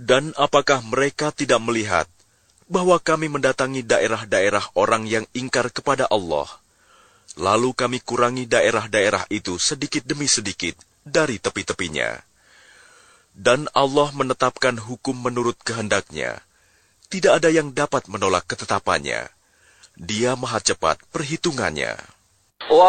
Dan apakah mereka tidak melihat bahwa kami mendatangi daerah-daerah orang yang ingkar kepada Allah, lalu kami kurangi daerah-daerah itu sedikit demi sedikit dari tepi-tepinya. Dan Allah menetapkan hukum menurut kehendaknya. Tidak ada yang dapat menolak ketetapannya. Dia maha cepat perhitungannya.